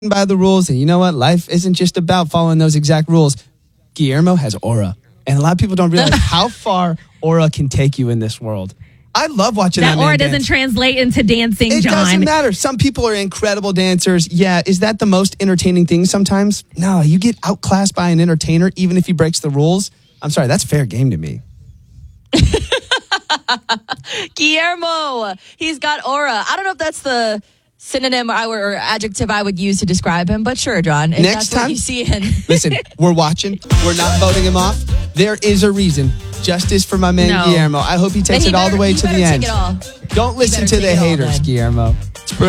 by the rules, and you know what? Life isn't just about following those exact rules. Guillermo has aura, and a lot of people don't realize how far aura can take you in this world. I love watching that man aura dance. doesn't translate into dancing, It John. doesn't matter. Some people are incredible dancers. Yeah, is that the most entertaining thing sometimes? No, you get outclassed by an entertainer, even if he breaks the rules. I'm sorry, that's fair game to me. Guillermo, he's got aura. I don't know if that's the synonym or adjective I would use to describe him, but sure, John. If Next that's time, what you see in. Listen, we're watching. We're not voting him off. There is a reason. Justice for my man No. Guillermo. I hope he takes it all the way to the end. Take it all. Don't listen to take the it all, haters, then. Guillermo. It's Bruno